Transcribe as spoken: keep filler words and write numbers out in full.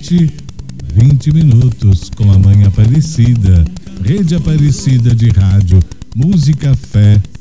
meia-noite, vinte minutos, com a Mãe Aparecida, Rede Aparecida de Rádio, música, fé